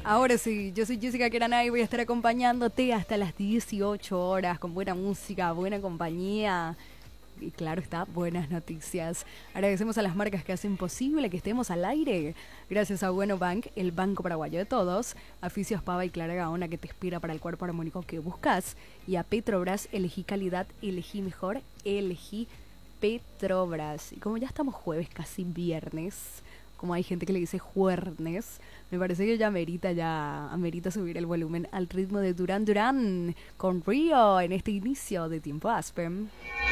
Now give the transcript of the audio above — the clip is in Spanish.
Ahora sí, yo soy Jessica Keranay y voy a estar acompañándote hasta las 18 horas con buena música, buena compañía y claro está, buenas noticias. Agradecemos a las marcas que hacen posible que estemos al aire. Gracias a Bueno Bank, el banco paraguayo de todos, a Fisios Pava y Clara Gaona que te inspira para el cuerpo armónico que buscas y a Petrobras, elegí calidad, elegí mejor, elegí Petrobras. Y como ya estamos jueves, casi viernes, como hay gente que le dice juernes, me parece que ya amerita subir el volumen al ritmo de Duran Duran con Río en este inicio de Tiempo Aspen.